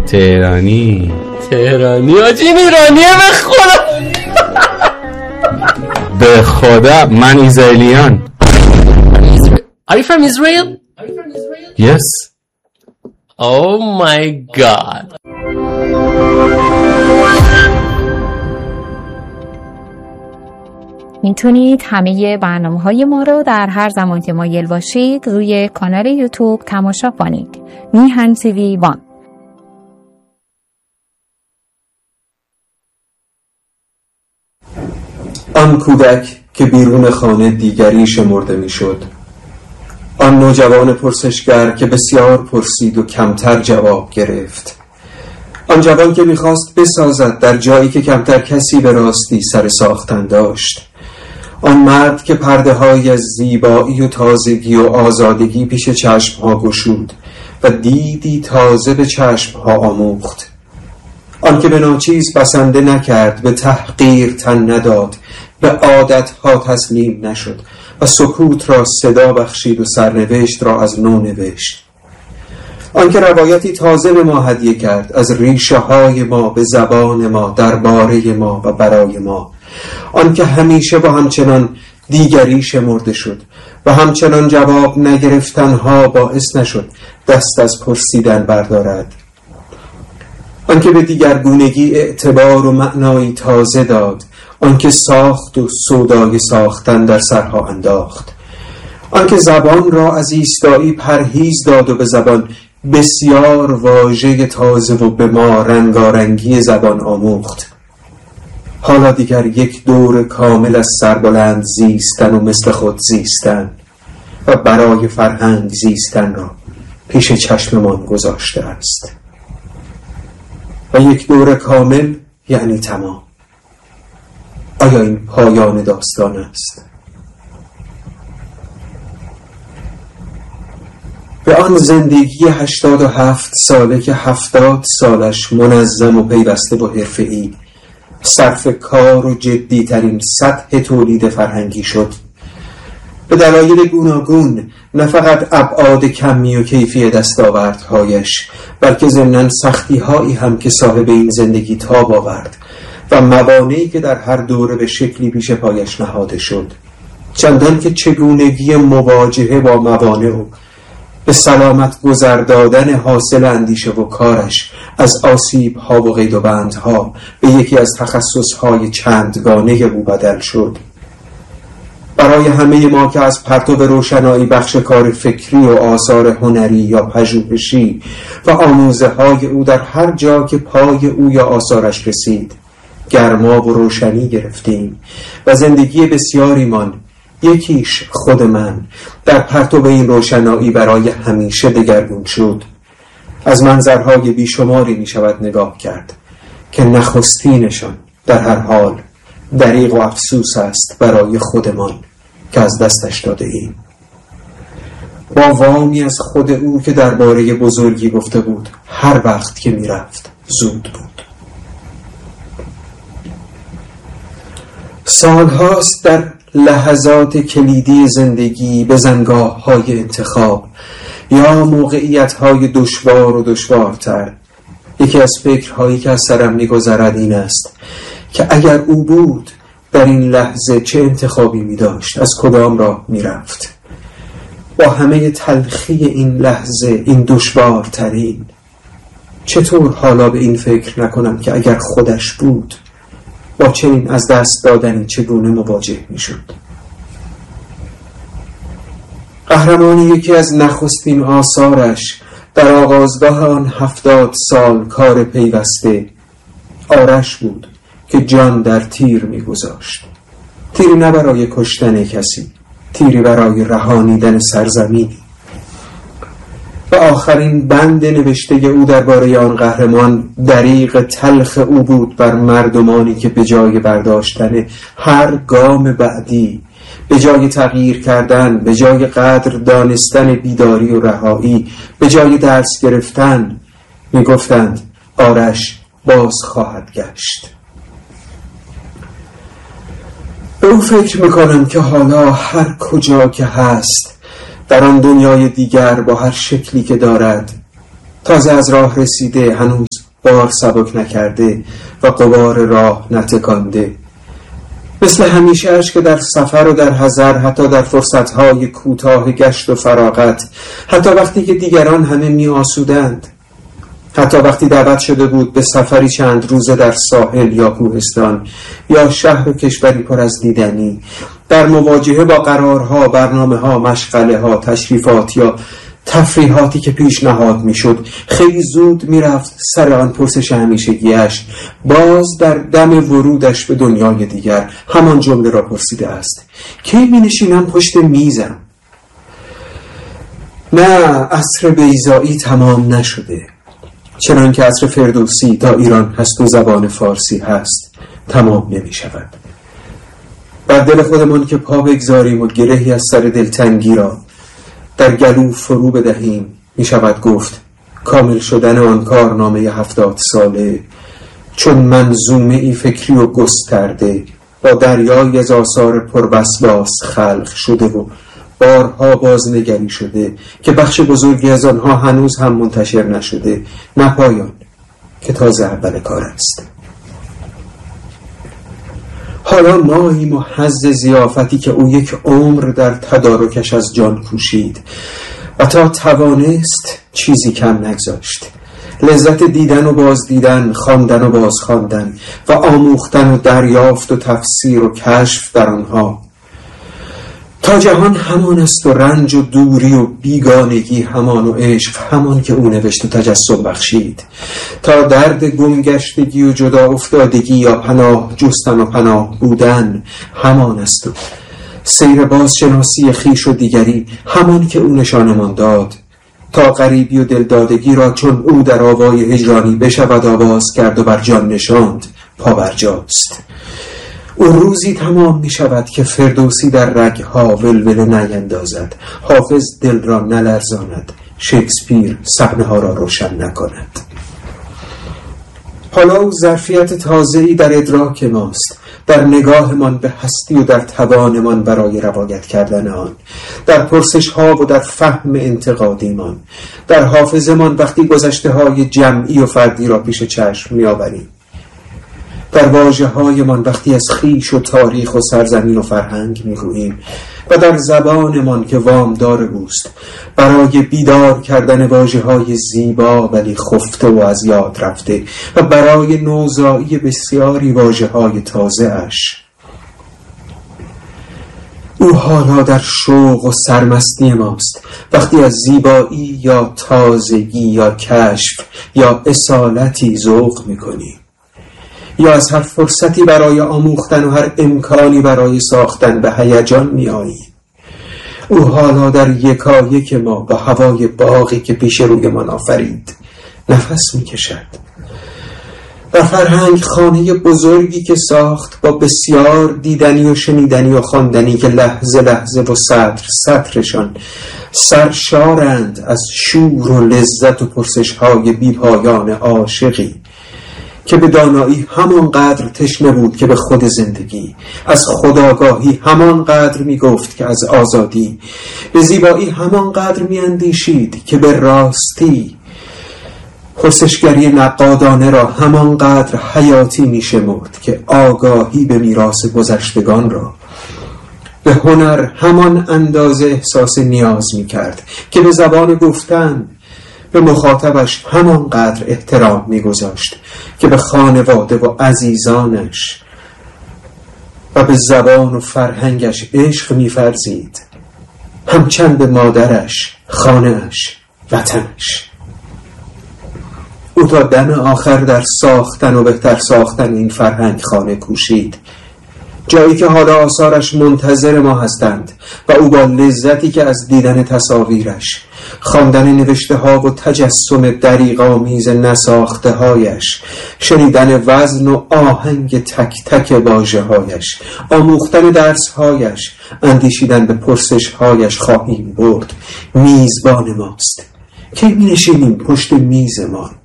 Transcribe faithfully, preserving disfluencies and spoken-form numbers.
تهرانی تهرانی آجی این ایرانیه به خدا به خدا من اسرائیلیان. Are you from Israel? Yes. Oh my god. میتونید همه برنامه‌های ما رو در هر زمان که مایل باشید روی کانال یوتیوب تماشا کنید. میهن تیوی وان. آن کودک که بیرون خانه دیگری شمرده میشد، آن نوجوان پرسشگر که بسیار پرسید و کمتر جواب گرفت، آن جوان که میخواست بسازد در جایی که کمتر کسی به راستی سر ساختن داشت، آن مرد که پرده های از زیبایی و تازگی و آزادگی پیش چشم ها گشود و دیدی تازه به چشم ها آموخت، آن که به ناچیز بسنده نکرد، به تحقیر تن نداد، به عادت ها تسلیم نشد و سکوت را صدا بخشید و سرنوشت را از نو نوشت، آن که روایتی تازه به ما هدیه کرد از ریشه های ما به زبان ما، درباره ما و برای ما، آن که همیشه با همچنان دیگری شمرده شد و همچنان جواب نگرفتنها باعث نشد دست از پرسیدن بردارد، آن که به دیگرگونگی اعتبار و معنایی تازه داد، آن که ساخت و سودای ساختن در سرها انداخت، آن که زبان را از ایستایی پرهیز داد و به زبان بسیار واژه تازه و به ما رنگارنگی زبان آموخت، حالا دیگر یک دور کامل از سربلند زیستن و مثل خود زیستن و برای فرهنگ زیستن را پیش چشممان گذاشته است و یک دور کامل یعنی تمام. آیا این پایان داستان است؟ به آن زندگی هشتاد و هفت ساله که هفتاد سالش منظم و پیوسته و حرفه‌ای صرف کار و جدی ترین سطح تولید فرهنگی شد، به دلایل گوناگون، نه فقط ابعاد کمی و کیفی دستاوردهایش، بلکه ضمناً سختی‌هایی هم که صاحب این زندگی تاب آورد و موانعی که در هر دوره به شکلی پیش پایش نهاده شد، چندان که چگونگی مواجهه با موانع و به سلامت گذر دادن حاصل اندیشه و کارش از آسیب‌ها و قید و بندها به یکی از تخصص‌های چندگانه او بدل شد. برای همه ما که از پرتو روشنایی بخش کار فکری و آثار هنری یا پژوهشی و آموزه های او در هر جا که پای او یا آثارش رسید گرما و روشنی گرفتیم و زندگی بسیاریمان، یکیش خود من، در پرتو این روشنایی برای همیشه دگرگون شد. از منظرهای بیشماری می شود نگاه کرد که نخستینشان در هر حال دریغ و افسوس است برای خودمان که از دستش داده ایم. با وامی از خود او که درباره بزرگی گفته بود هر وقت که می رفت زود بود. سالهاست در لحظات کلیدی زندگی، به زنگاه های انتخاب یا موقعیت های دشوار و دشوارتر، یکی از فکرهایی که از سرم می گذرد این است که اگر او بود در این لحظه چه انتخابی می داشت، از کدام راه می رفت. با همه تلخی این لحظه، این دشوارترین، چطور حالا به این فکر نکنم که اگر خودش بود با چنین از دست دادنی چگونه مواجه می شد. قهرمانی یکی از نخستین آثارش در آغازگاه آن هفتاد سال کار پیوسته آرش بود که جان در تیر می گذاشت. تیری نه برای کشتن کسی، تیری برای رهانیدن سرزمینی. و آخرین بند نوشته او درباره آن قهرمان دریغ تلخ او بود بر مردمانی که به جای برداشتن هر گام بعدی، به جای تغییر کردن، به جای قدر دانستن بیداری و رهایی، به جای درس گرفتن، می گفتند آرش باز خواهد گشت. به او فکر میکنم که حالا هر کجا که هست در آن دنیای دیگر با هر شکلی که دارد، تازه از راه رسیده، هنوز بار سبک نکرده و غبار راه نتکانده. مثل همیشه اش که در سفر و در حضر، حتی در فرصتهای کوتاه گشت و فراغت، حتی وقتی که دیگران همه می آسودند، حتی وقتی دعوت شده بود به سفری چند روزه در ساحل یا کوهستان یا شهر و کشوری پر از دیدنی، در مواجهه با قرارها، برنامه‌ها، مشغله‌ها، تشریفات یا تفریحاتی که پیشنهاد میشد، خیلی زود میرفت سر آن پرسش همیشگیش. باز در دم ورودش به دنیای دیگر همان جمله را پرسیده است: کی می نشینم پشت میزم؟ نه، عصر بیضایی تمام نشده، چنان که عصر فردوسی تا ایران هست و زبان فارسی هست تمام نمی شود. بر دل خودمان که پا بگذاریم و گرهی از سر دلتنگی را در گلو فرو بدهیم، می شود گفت کامل شدن آن کارنامه هفتاد ساله چون منظومه ای فکری و گسترده با دریای از آثار پربسباس خلق شده و بارها بازنگری شده که بخش بزرگی از آنها هنوز هم منتشر نشده، نه پایان که تازه اول کار است. حالا ماییم و حظ ضیافتی که او یک عمر در تدارکش از جان کوشید و تا توانست چیزی کم نگذاشت. لذت دیدن و باز دیدن، خواندن و باز خواندن و آموختن و دریافت و تفسیر و کشف در آنها. تا جهان همان است و رنج و دوری و بیگانگی همان و عشق همان که او نوشت و تجسم بخشید. تا درد گمگشتگی و جدا افتادگی یا پناه جستن و پناه بودن همان است و سیر بازشناسی خویش و دیگری همان که او نشانمان داد. تا غریبی و دلدادگی را چون او در آوای هجرانی بشود آواز کرد و بر جان نشاند پا برجاست. او روزی تمام می شود که فردوسی در رگها ولوله نیندازد، حافظ دل را نلرزاند، شکسپیر صحنه ها را روشن نکند. حالا او ظرفیت تازه‌ای در ادراک ماست، در نگاهمان به هستی و در توانمان برای روایت کردن آن، در پرسش ها و در فهم انتقادیمان، در حافظمان وقتی گذشته های جمعی و فردی را پیش چشم می آوریم، در واژه هایمان وقتی از خویش و تاریخ و سرزمین و فرهنگ میگوییم و در زبانمان که وامدار اوست برای بیدار کردن واژه های زیبا ولی خفته و از یاد رفته و برای نوزایی بسیاری واژه های تازه اش. او حالا در شوق و سرمستی ماست وقتی از زیبایی یا تازگی یا کشف یا اصالتی ذوق میکنیم، یا از هر فرصتی برای آموختن و هر امکانی برای ساختن به هیجان می آییم. او حالا در یکایک ما با هوای باغی که پیش روی من آفرید نفس می کشد. در فرهنگ خانه بزرگی که ساخت با بسیار دیدنی و شنیدنی و خواندنی که لحظه لحظه و سطر سطرشان سرشارند از شور و لذت و پرسش های بی پایان عاشقی که به دانایی همانقدر تشنه بود که به خود زندگی، از خودآگاهی همانقدر می گفت که از آزادی، به زیبایی همانقدر می اندیشید که به راستی، پرسشگری نقادانه را همانقدر حیاتی می شمرد که آگاهی به میراث گذشتگان را، به هنر همان اندازه احساس نیاز می کرد که به زبان گفتن، به مخاطبش همانقدر احترام می‌گذاشت که به خانواده و عزیزانش و به زبان و فرهنگش عشق می‌ورزید، همچنین به مادرش، خانه‌اش، وطنش. او تا دم آخر در ساختن و بهتر ساختن این فرهنگ خانه کوشید، جایی که حالا آثارش منتظر ما هستند و او با لذتی که از دیدن تصاویرش، خواندن نوشته ها و تجسم دریغ‌آمیز نساخته هایش، شنیدن وزن و آهنگ تک تک واژه هایش، آموختن درس هایش، اندیشیدن به پرسش هایش خواهیم برد. میزبان ماست. کی می نشینیم پشت میزمان؟